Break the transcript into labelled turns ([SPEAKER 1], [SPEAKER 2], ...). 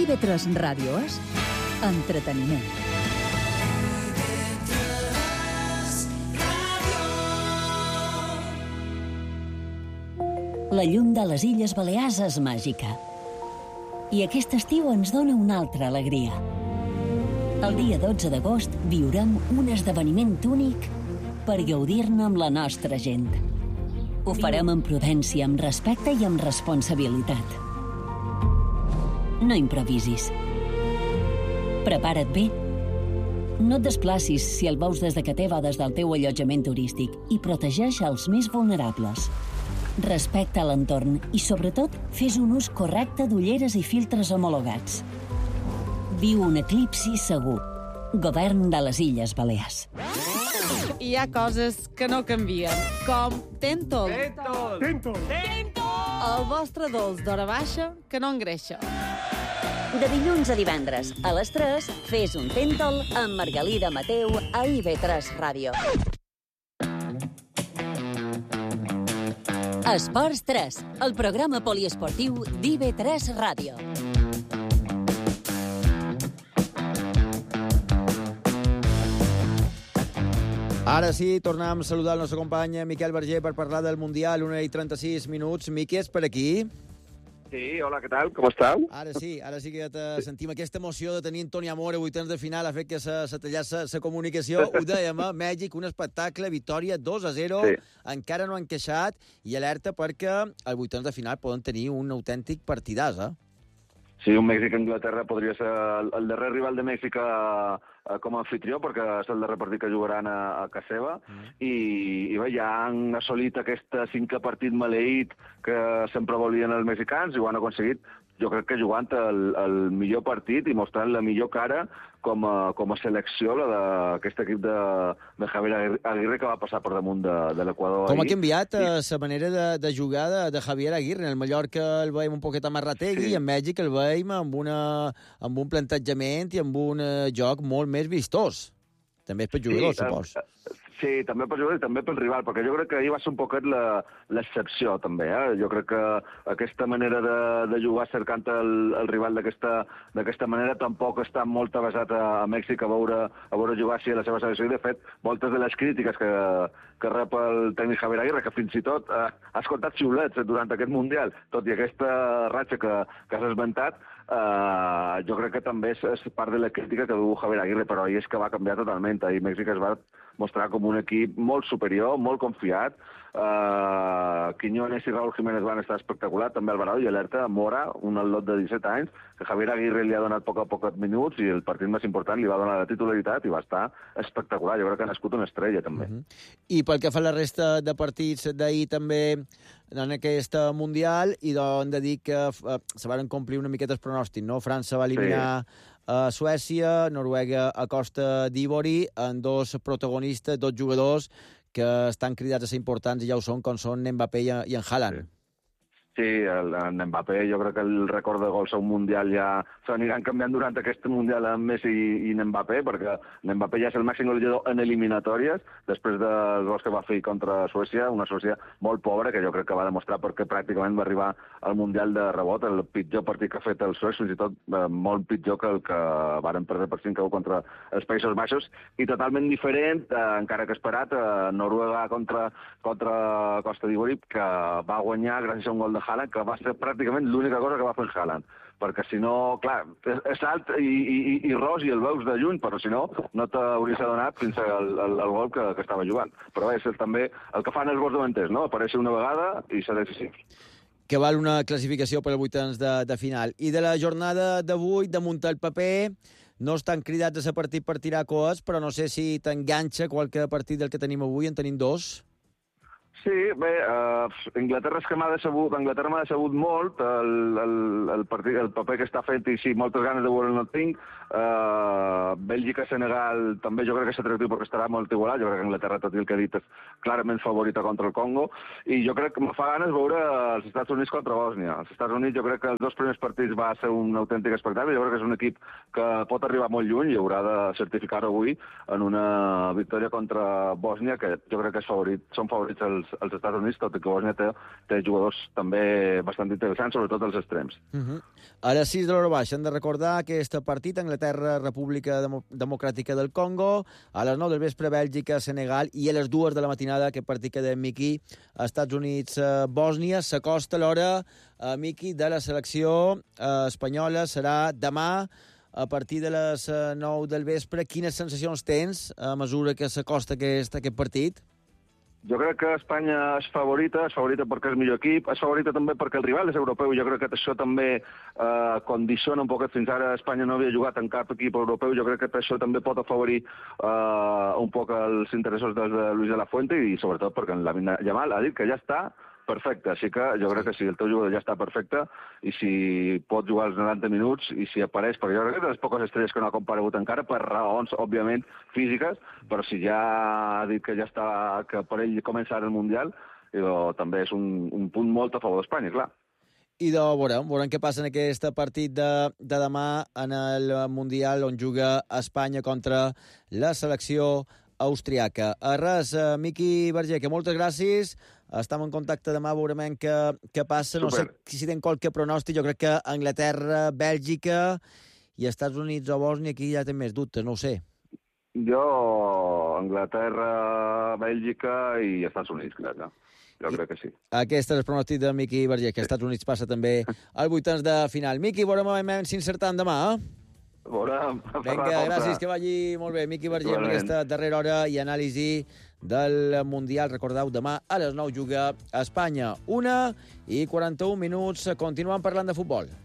[SPEAKER 1] IB3 Ràdio és entreteniment. La llum de les Illes Balears és màgica. I aquest estiu ens dona una altra alegria. El dia 12 d'agost viurem un esdeveniment únic per gaudir-ne amb la nostra gent. Ho farem amb prudència, amb respecte i amb responsabilitat. No improvisis. Prepara't bé. No et desplacis si el veus des de ca teva o des del teu allotjament turístic i protegeix els més vulnerables. Respecta l'entorn i, sobretot, fes un ús correcte d'ulleres i filtres homologats. Viu un eclipsi segur. Govern de les Illes Balears.
[SPEAKER 2] Hi ha coses que no canvien, com Tentol.
[SPEAKER 3] Tentol!
[SPEAKER 2] El vostre dolç d'hora baixa que no engreixa.
[SPEAKER 1] De dilluns a divendres, a les 3, fes un Tentol amb Margalida Mateu a IB3 Ràdio. Esports 3, el programa poliesportiu d'IB3 Ràdio.
[SPEAKER 4] Ara sí, tornem a saludar el nostre company Miquel Berger per parlar del Mundial, 1:36 minuts. Miqui, és per aquí?
[SPEAKER 5] Sí, hola, què tal? Com esteu?
[SPEAKER 4] Ara sí que ja te sentim aquesta emoció de tenir Antoni Amor a vuitens de final, ha fet que se tallés la comunicació. Ho dèiem, Mèxic, un espectacle, victòria 2-0, sí. Encara no han queixat, i alerta perquè al vuitens de final poden tenir un autèntic partidàs,
[SPEAKER 5] Sí, un Mèxic-Anglaterra podria ser el darrer rival de Mèxic com a anfitrió, perquè és el darrer partit que jugaran a casa seva, i bé, ja han assolit aquest 5è partit maleït que sempre volien els mexicans, i ho han aconseguit, jo crec que jugant el millor partit i mostrant la millor cara com a selecció d'aquest equip de Javier Aguirre, que va passar per damunt de l'Equador.
[SPEAKER 4] Com ha canviat la manera de jugar de Javier Aguirre? En el Mallorca el veiem un poquet amarrategui, i en Mèxic el veiem amb un plantejament i amb un joc molt més vistós. També és per jugadors, supos.
[SPEAKER 5] Sí, també per jugadors i també pel rival, perquè jo crec que ahir va ser un poquet l'excepció, també. Jo crec que aquesta manera de jugar cercant el rival d'aquesta manera tampoc està molt avasat a Mèxic a veure jugar així a la seva selecció. I, de fet, moltes de les crítiques que rep el tècnic Javier Aguirre, que fins i tot ha escoltat xiulets durant aquest Mundial, tot i aquesta ratxa que has esmentat, jo crec que també és part de la crítica que du Javier Aguirre, però ahir és que va canviar totalment. Ahir Mèxic es va mostrar com un equip molt superior, molt confiat. Quiñones i Raúl Jiménez van estar espectacular, també Alvarado i alerta, Mora, un al·lot de 17 anys, que Javier Aguirre li ha donat poc a poc minuts i el partit més important li va donar la titularitat i va estar espectacular. Jo crec que ha nascut una estrella, també.
[SPEAKER 4] I pel que fa a la resta de partits d'ahir també en aquest Mundial, i hem de dir que se van complir una miqueta els pronòstics, no? França va eliminar a Suècia, Noruega a Costa d'Ivori, amb dos protagonistes, dos jugadors que estan cridats a ser importants, i ja ho són, com són Mbappé i en Haaland.
[SPEAKER 5] Sí, en Mbappé, jo crec que el rècord de gols a un Mundial ja s'aniran canviant durant aquest Mundial amb Messi i Mbappé, perquè Mbappé ja és el màxim golejador en eliminatòries, després dels gols que va fer contra Suècia, una Suècia molt pobra, que jo crec que va demostrar perquè pràcticament va arribar al Mundial de rebot, el pitjor partit que ha fet els suecs, fins i tot molt pitjor que el que varen perdre per 5-1 contra els Països Baixos, i totalment diferent, encara que esperat, Noruega contra Costa d'Ivori, que va guanyar gràcies a un gol de Haaland, que va ser pràcticament l'única cosa que va fer Haaland. Perquè si no, clar, és alt i ros i el veus de lluny, però si no t'hauries adonat fins al gol que estava jugant. Però és també el que fan els bons davanters, no? Aparèixer una vegada i ser decisiu.
[SPEAKER 4] Que val una classificació per als vuitens de final. I de la jornada d'avui, de muntar el paper, no estan cridats a ser partit per tirar coets, però no sé si t'enganxa qualque partit del que tenim avui, en tenim dos.
[SPEAKER 5] Sí, bé, Anglaterra és que m'ha decebut molt el paper que està fet, i sí, moltes ganes de veure no tinc. Bèlgica-Senegal també jo crec que és atractiu perquè estarà molt igualat. Jo crec que Anglaterra, tot i el que he dit, és clarament favorita contra el Congo, i jo crec que em fa ganes veure els Estats Units contra Bòsnia. Els Estats Units, jo crec que els dos primers partits va ser un autèntic espectacle. Jo crec que és un equip que pot arribar molt lluny i haurà de certificar-ho avui en una victòria contra Bòsnia, que jo crec que són favorits els els Estats Units, tot i que Bòsnia té jugadors també bastant interessants, sobretot els extrems.
[SPEAKER 4] A les 6 de l'hora baixa hem de recordar aquest partit Anglaterra-República Democràtica del Congo, a les 9 del vespre Bèlgica-Senegal i a les 2 de la matinada aquest partit que dèiem, Miqui, Estats Units-Bòsnia. S'acosta l'hora, Miqui, de la selecció espanyola. Serà demà a partir de les 9 del vespre. Quines sensacions tens a mesura que s'acosta aquest partit?
[SPEAKER 5] Jo crec que Espanya és favorita perquè és millor equip, és favorita també perquè el rival és europeu, jo crec que això també condiciona un poquet. Fins ara Espanya no havia jugat en cap equip europeu, jo crec que això també pot afavorir un poc els interessos de Luis de la Fuente i sobretot perquè en Lamine Yamal ha dit que ja està perfecte, així que jo crec que si el teu jugador ja està perfecte i si pot jugar els 90 minuts i si apareix, perquè jo crec que és de les poques estrelles que no ha comparegut encara per raons, òbviament, físiques, però si ja ha dit que ja està, que per ell comença ara el Mundial, també és un punt molt a favor d'Espanya, clar.
[SPEAKER 4] I veurem què passa en aquest partit de demà en el Mundial on juga Espanya contra la selecció austriaca. Res, Miqui Verger, que moltes gràcies. Estem en contacte demà, veurem què passa. No sé si tenen qualque pronòstic. Jo crec que Anglaterra, Bèlgica i Estats Units o Bòsnia, aquí ja tenen més dubtes, no ho sé.
[SPEAKER 5] Jo, Anglaterra, Bèlgica i Estats Units, crec que. Jo crec que sí.
[SPEAKER 4] Aquest és el pronòstic de Miqui Verger, que Estats Units passa també al vuitens de final. Miqui, veurem si encertam demà,
[SPEAKER 5] Veurem.
[SPEAKER 4] Vinga, gràcies, que vagi molt bé. Miqui Verger, amb aquesta darrera hora i anàlisi del Mundial. Recordeu, demà a les 9 juga a Espanya. 1:41. Continuem parlant de futbol.